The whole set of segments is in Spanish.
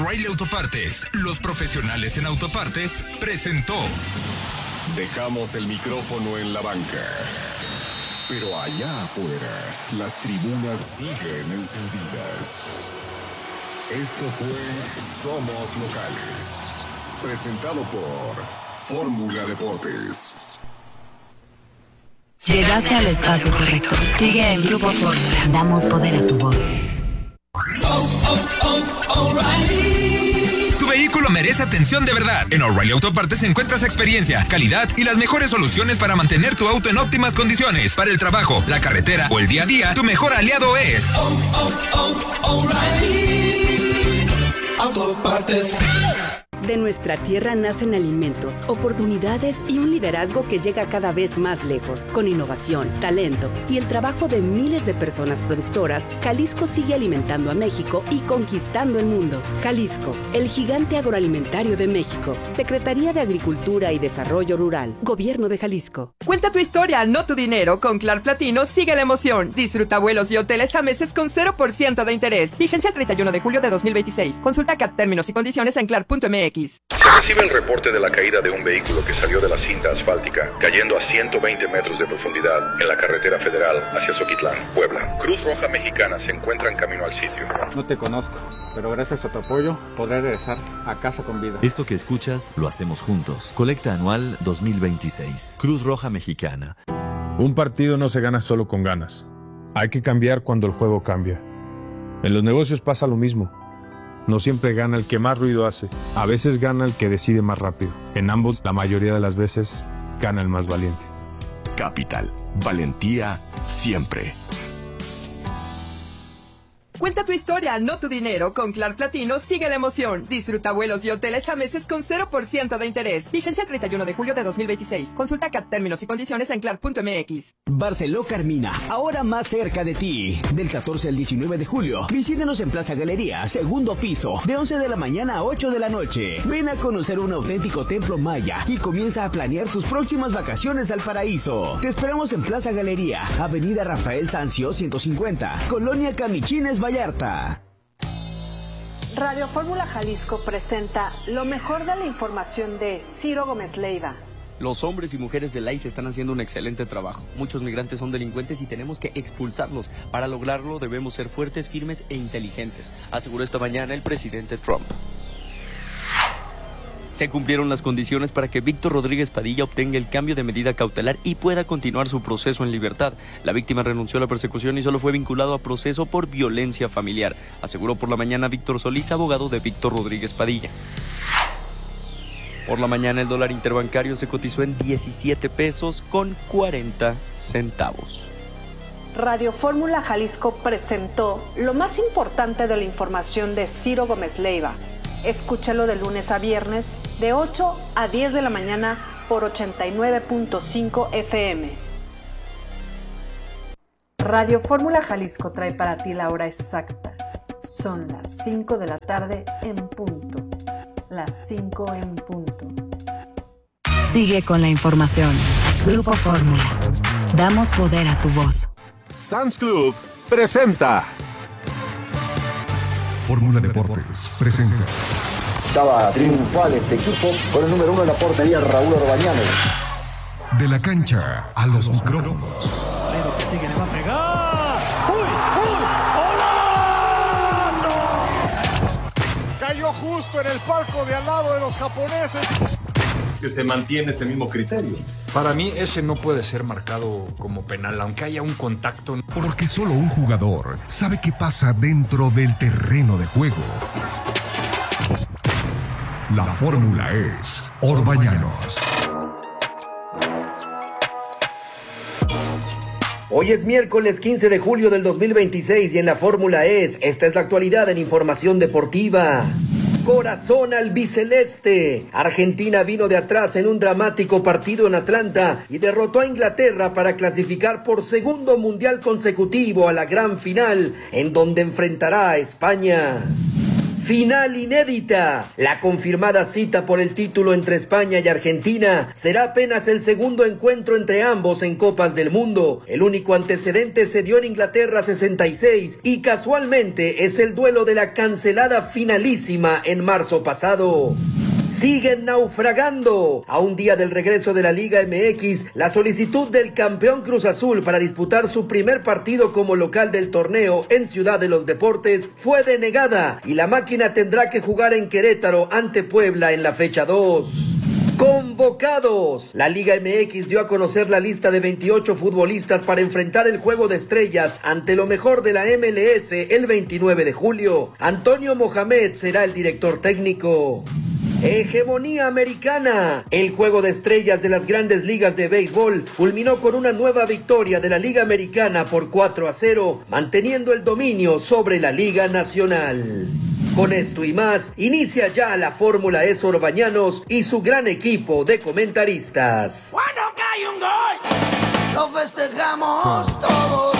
O'Reilly Autopartes, los profesionales en autopartes, presentó. Dejamos el micrófono en la banca, pero allá afuera, las tribunas siguen encendidas. Esto fue Somos Locales, presentado por Fórmula Deportes. Llegaste al espacio correcto. Sigue el Grupo Fórmula. Damos poder a tu voz. O'Reilly. Tu vehículo merece atención de verdad. En O'Reilly Autopartes encuentras experiencia, calidad y las mejores soluciones para mantener tu auto en óptimas condiciones. Para el trabajo, la carretera o el día a día, tu mejor aliado es O'Reilly Autopartes. De nuestra tierra nacen alimentos, oportunidades y un liderazgo que llega cada vez más lejos. Con innovación, talento y el trabajo de miles de personas productoras, Jalisco sigue alimentando a México y conquistando el mundo. Jalisco, el gigante agroalimentario de México. Secretaría de Agricultura y Desarrollo Rural. Gobierno de Jalisco. Cuenta tu historia, no tu dinero. Con Clar Platino sigue la emoción. Disfruta vuelos y hoteles a meses con 0% de interés. Vigencia el 31 de julio de 2026. Consulta CAT términos y condiciones en clar.mx. Se recibe el reporte de la caída de un vehículo que salió de la cinta asfáltica, cayendo a 120 metros de profundidad en la carretera federal hacia Zoquitlán, Puebla. Cruz Roja Mexicana se encuentra en camino al sitio. No te conozco, pero gracias a tu apoyo podré regresar a casa con vida. Esto que escuchas lo hacemos juntos. Colecta anual 2026. Cruz Roja Mexicana. Un partido no se gana solo con ganas. Hay que cambiar cuando el juego cambia. En los negocios pasa lo mismo. No siempre gana el que más ruido hace. A veces gana el que decide más rápido. En ambos, la mayoría de las veces, gana el más valiente. Capital, valentía siempre. Cuenta tu historia, no tu dinero. Con Clar Platino sigue la emoción. Disfruta vuelos y hoteles a meses con 0% de interés. Vigencia el 31 de julio de 2026. Consulta CAT términos y condiciones en clar.mx. Barceló Carmina, ahora más cerca de ti. Del 14 al 19 de julio, visítanos en Plaza Galería, segundo piso, de 11 de la mañana a 8 de la noche. Ven a conocer un auténtico templo maya y comienza a planear tus próximas vacaciones al paraíso. Te esperamos en Plaza Galería, Avenida Rafael Sanzio 150, Colonia Camichines, Vallarta. Radio Fórmula Jalisco presenta lo mejor de la información de Ciro Gómez Leiva. Los hombres y mujeres de la ICE están haciendo un excelente trabajo. Muchos migrantes son delincuentes y tenemos que expulsarlos. Para lograrlo debemos ser fuertes, firmes e inteligentes, aseguró esta mañana el presidente Trump. Se cumplieron las condiciones para que Víctor Rodríguez Padilla obtenga el cambio de medida cautelar y pueda continuar su proceso en libertad. La víctima renunció a la persecución y solo fue vinculado a proceso por violencia familiar, aseguró por la mañana Víctor Solís, abogado de Víctor Rodríguez Padilla. Por la mañana el dólar interbancario se cotizó en 17 pesos con 40 centavos. Radio Fórmula Jalisco presentó lo más importante de la información de Ciro Gómez Leiva. Escúchalo de lunes a viernes de 8 a 10 de la mañana por 89.5 FM. Radio Fórmula Jalisco trae para ti la hora exacta. Son las 5 de la tarde en punto. Las 5 en punto. Sigue con la información. Grupo Fórmula. Damos poder a tu voz. Sam's Club presenta. Fórmula Deportes presenta. Estaba triunfal este equipo con el número 1 en la portería, Raúl Orbañanos. De la cancha a los micrófonos. Pero que sigue, le va a pegar. ¡Uy! Cayó justo en el palco de al lado de los japoneses. Que se mantiene ese mismo criterio. Para mí ese no puede ser marcado como penal, aunque haya un contacto. Porque solo un jugador sabe qué pasa dentro del terreno de juego. La fórmula es Orbañanos. Hoy es miércoles 15 de julio del 2026 y en la fórmula esta es la actualidad en información deportiva. Corazón albiceleste. Argentina vino de atrás en un dramático partido en Atlanta y derrotó a Inglaterra para clasificar por segundo mundial consecutivo a la gran final, en donde enfrentará a España. Final inédita. La confirmada cita por el título entre España y Argentina será apenas el segundo encuentro entre ambos en Copas del Mundo. El único antecedente se dio en Inglaterra 66 y casualmente es el duelo de la cancelada finalísima en marzo pasado. Siguen naufragando. A un día del regreso de la Liga MX, la solicitud del campeón Cruz Azul para disputar su primer partido como local del torneo en Ciudad de los Deportes fue denegada y la máquina tendrá que jugar en Querétaro ante Puebla en la fecha 2. Convocados. La Liga MX dio a conocer la lista de 28 futbolistas para enfrentar el Juego de Estrellas ante lo mejor de la MLS el 29 de julio. Antonio Mohamed será el director técnico. Hegemonía americana. El Juego de Estrellas de las Grandes Ligas de Béisbol culminó con una nueva victoria de la Liga Americana por 4-0, manteniendo el dominio sobre la Liga Nacional. Con esto y más, inicia ya la Fórmula E Orbañanos y su gran equipo de comentaristas. Cuando cae un gol, lo festejamos todos,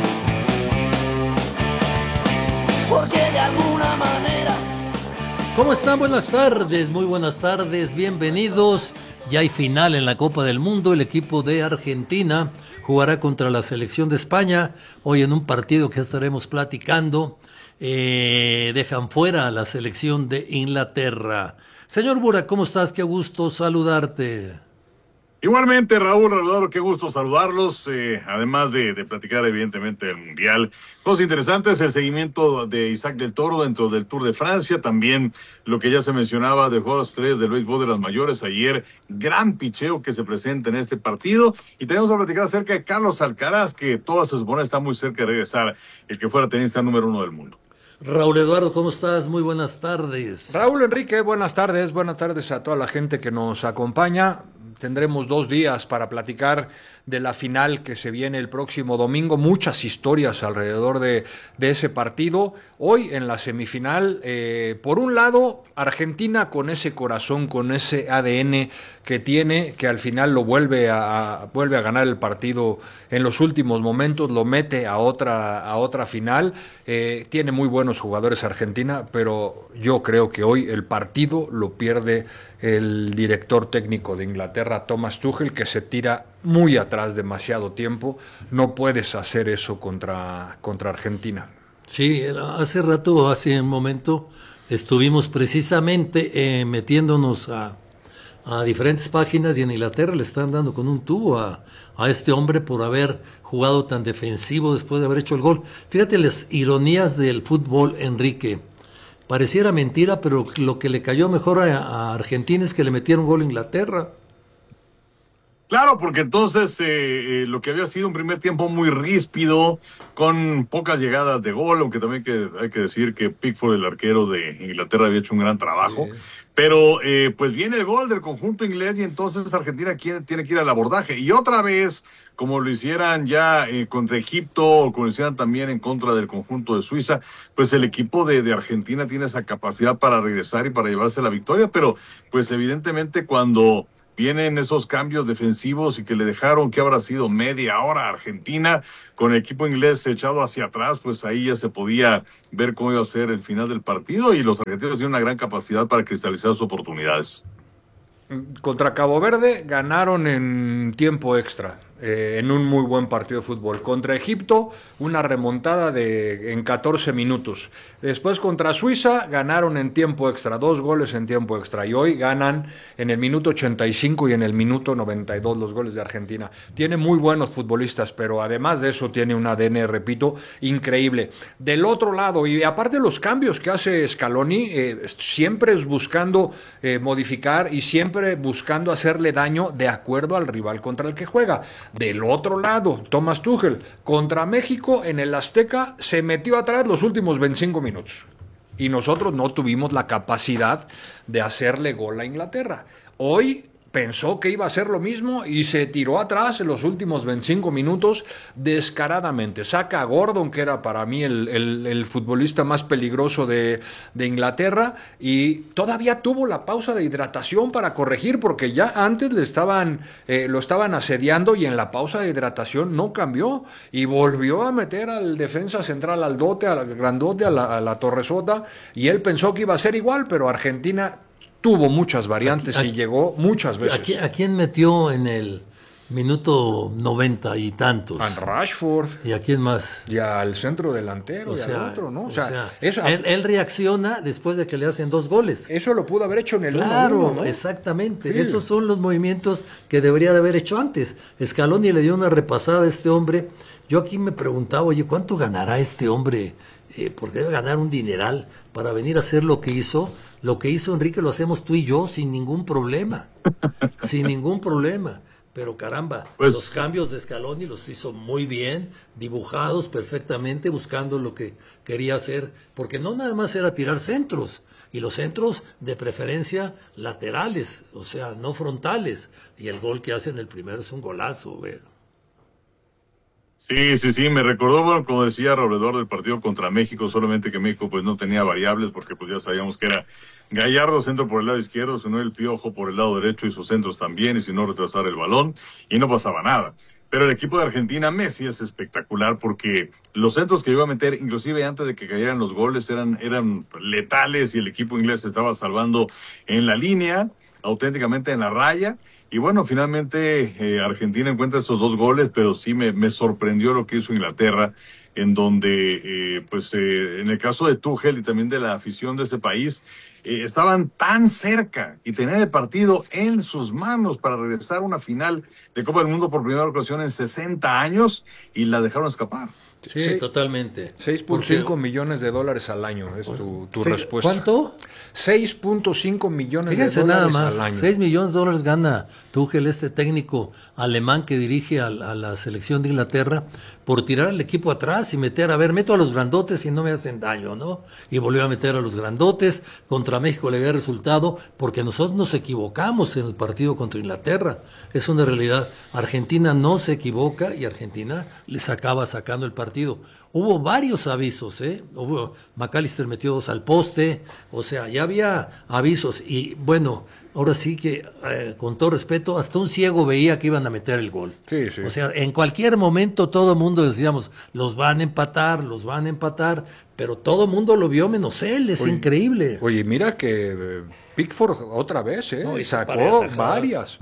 porque de alguna manera... ¿Cómo están? Buenas tardes, muy buenas tardes, bienvenidos. Ya hay final en la Copa del Mundo, el equipo de Argentina jugará contra la selección de España, hoy en un partido que estaremos platicando. Dejan fuera a la selección de Inglaterra. Señor Burak, ¿cómo estás? Qué gusto saludarte. Igualmente, Raúl, Rodolfo, qué gusto saludarlos, además de platicar evidentemente del Mundial. Cosas interesantes, el seguimiento de Isaac del Toro dentro del Tour de Francia, también lo que ya se mencionaba de Juegos 3 del béisbol de las mayores, ayer gran picheo que se presenta en este partido, y tenemos a platicar acerca de Carlos Alcaraz, que toda se supone está muy cerca de regresar, el que fuera tenista número 1 del mundo. Raúl Eduardo, ¿cómo estás? Muy buenas tardes. Raúl Enrique, buenas tardes a toda la gente que nos acompaña. Tendremos 2 días para platicar de la final que se viene el próximo domingo. Muchas historias alrededor de ese partido. Hoy en la semifinal, por un lado, Argentina con ese corazón, con ese ADN que tiene, que al final lo vuelve a ganar el partido en los últimos momentos, lo mete a otra final. Tiene muy buenos jugadores Argentina, pero yo creo que hoy el partido lo pierde el director técnico de Inglaterra, Thomas Tuchel, que se tira muy atrás demasiado tiempo. No puedes hacer eso contra Argentina. Sí, hace un momento, estuvimos precisamente metiéndonos a diferentes páginas y en Inglaterra le están dando con un tubo a este hombre por haber jugado tan defensivo después de haber hecho el gol. Fíjate las ironías del fútbol, Enrique. Pareciera mentira, pero lo que le cayó mejor a Argentina es que le metieron gol a Inglaterra. Claro, porque entonces lo que había sido un primer tiempo muy ríspido, con pocas llegadas de gol, aunque también hay que decir que Pickford, el arquero de Inglaterra, había hecho un gran trabajo. Sí. Pero pues viene el gol del conjunto inglés y entonces Argentina tiene que ir al abordaje. Y otra vez, como lo hicieran ya contra Egipto, o como lo hicieran también en contra del conjunto de Suiza, pues el equipo de Argentina tiene esa capacidad para regresar y para llevarse la victoria. Pero pues evidentemente cuando vienen esos cambios defensivos y que le dejaron, que habrá sido media hora a Argentina, con el equipo inglés echado hacia atrás, pues ahí ya se podía ver cómo iba a ser el final del partido y los argentinos tienen una gran capacidad para cristalizar sus oportunidades. Contra Cabo Verde ganaron en tiempo extra, en un muy buen partido de fútbol. Contra Egipto, una remontada en 14 minutos. Después contra Suiza ganaron en tiempo extra, 2 goles en tiempo extra. Y hoy ganan en el minuto 85 y en el minuto 92 los goles de Argentina. Tiene muy buenos futbolistas, pero además de eso tiene un ADN, repito, increíble. Del otro lado, y aparte de los cambios que hace Scaloni, siempre es buscando modificar y siempre buscando hacerle daño de acuerdo al rival contra el que juega. Del otro lado, Thomas Tuchel, contra México en el Azteca, se metió atrás los últimos 25 minutos. Y nosotros no tuvimos la capacidad de hacerle gol a Inglaterra. Hoy pensó que iba a hacer lo mismo y se tiró atrás en los últimos 25 minutos descaradamente. Saca a Gordon, que era para mí el futbolista más peligroso de Inglaterra, y todavía tuvo la pausa de hidratación para corregir, porque ya antes lo estaban asediando y en la pausa de hidratación no cambió y volvió a meter al defensa central, al grandote, a la Torresota, y él pensó que iba a ser igual, pero Argentina tuvo muchas variantes y llegó muchas veces. ¿A quién metió en el minuto 90 y tantos? A Rashford. ¿Y a quién más? Y al centro delantero, y al otro, ¿no? Él reacciona después de que le hacen 2 goles. Eso lo pudo haber hecho en el 1-1, Claro, ¿no? exactamente. Sí. Sí. Esos son los movimientos que debería de haber hecho antes. Scaloni le dio una repasada a este hombre. Yo aquí me preguntaba, oye, ¿cuánto ganará este hombre? Porque debe ganar un dineral para venir a hacer lo que hizo. Lo que hizo Enrique lo hacemos tú y yo sin ningún problema. Sin ningún problema. Pero caramba, los cambios de Scaloni los hizo muy bien, dibujados perfectamente, buscando lo que quería hacer, porque no nada más era tirar centros, y los centros de preferencia laterales, o sea, no frontales, y el gol que hace en el primero es un golazo, güey. Sí, me recordó, bueno, como decía Robledor, del partido contra México, solamente que México pues no tenía variables, porque pues ya sabíamos que era Gallardo centro por el lado izquierdo, sino el Piojo por el lado derecho y sus centros también, y si no retrasar el balón, y no pasaba nada. Pero el equipo de Argentina, Messi, es espectacular, porque los centros que iba a meter, inclusive antes de que cayeran los goles, eran letales, y el equipo inglés se estaba salvando en la línea, auténticamente en la raya. Y bueno, finalmente Argentina encuentra esos 2 goles, pero sí me sorprendió lo que hizo Inglaterra, en donde, en el caso de Tuchel y también de la afición de ese país, estaban tan cerca y tenían el partido en sus manos para regresar a una final de Copa del Mundo por primera ocasión en 60 años y la dejaron escapar. Sí, totalmente. 6.5 millones de dólares al año es tu respuesta. ¿Cuánto? 6.5 millones Fíjense de dólares nada más, al año. 6 millones de dólares gana Tuchel, este técnico alemán que dirige a la selección de Inglaterra, por tirar al equipo atrás y meto a los grandotes y no me hacen daño, ¿no? Y volvió a meter a los grandotes. Contra México le había resultado, porque nosotros nos equivocamos en el partido contra Inglaterra. Es una realidad. Argentina no se equivoca y Argentina les acaba sacando el partido. Hubo varios avisos, McAllister metió 2 al poste, o sea, ya había avisos, y bueno, ahora sí que, con todo respeto, hasta un ciego veía que iban a meter el gol. Sí. O sea, en cualquier momento todo el mundo decíamos, los van a empatar, pero todo el mundo lo vio menos él, es increíble. Oye, mira que Pickford otra vez, sacó varias.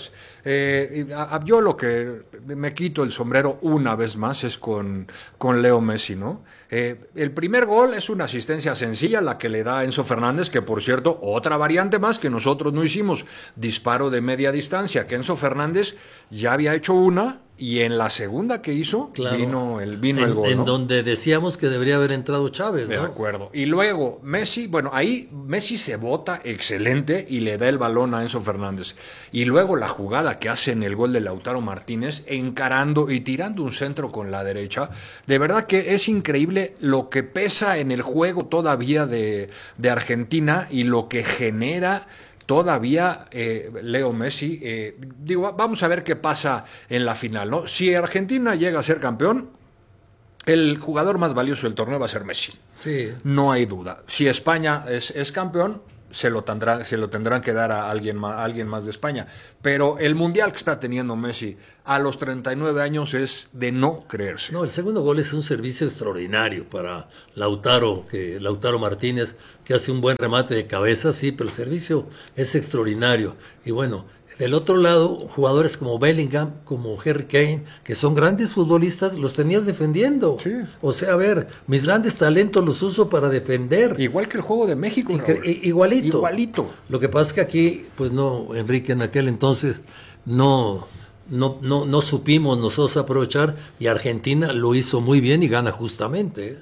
Yo lo que me quito el sombrero una vez más es con Leo Messi, ¿no? El primer gol es una asistencia sencilla, la que le da Enzo Fernández, que por cierto, otra variante más que nosotros no hicimos, disparo de media distancia, que Enzo Fernández ya había hecho una, y en la segunda que hizo, vino el gol, en ¿no? donde decíamos que debería haber entrado Chávez, ¿no? De acuerdo. Y luego Messi, ahí Messi se bota excelente y le da el balón a Enzo Fernández. Y luego la jugada que hace en el gol de Lautaro Martínez, encarando y tirando un centro con la derecha. De verdad que es increíble lo que pesa en el juego todavía de Argentina y lo que genera todavía Leo Messi. Vamos a ver qué pasa en la final, ¿no? Si Argentina llega a ser campeón, el jugador más valioso del torneo va a ser Messi. Sí. No hay duda. Si España es campeón, se lo tendrán que dar a alguien más de España. Pero el mundial que está teniendo Messi a los 39 años es de no creerse. No, el segundo gol es un servicio extraordinario para Lautaro Martínez, que hace un buen remate de cabeza, sí, pero el servicio es extraordinario. Y bueno, del otro lado, jugadores como Bellingham, como Harry Kane, que son grandes futbolistas, los tenías defendiendo. Sí. O sea, a ver, mis grandes talentos los uso para defender. Igual que el juego de México. Igualito. Lo que pasa es que aquí, pues no, Enrique en aquel entonces no supimos nosotros aprovechar, y Argentina lo hizo muy bien y gana justamente.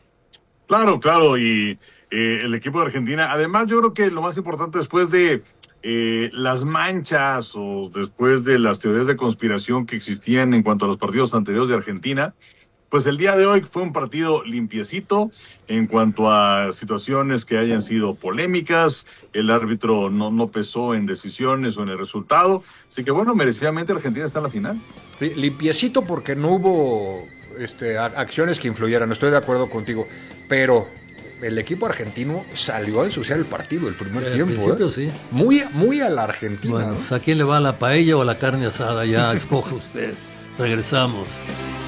Claro, y el equipo de Argentina, además yo creo que lo más importante después de las manchas o después de las teorías de conspiración que existían en cuanto a los partidos anteriores de Argentina, pues el día de hoy fue un partido limpiecito en cuanto a situaciones que hayan sido polémicas. El árbitro no pesó en decisiones o en el resultado. Así que bueno, merecidamente Argentina está en la final. Sí, limpiecito porque no hubo acciones que influyeran, estoy de acuerdo contigo, pero el equipo argentino salió a ensuciar el partido el primer tiempo. Al principio sí. Muy a la Argentina. Bueno, pues ¿a quién le va la paella o la carne asada? Ya escoge usted. Regresamos.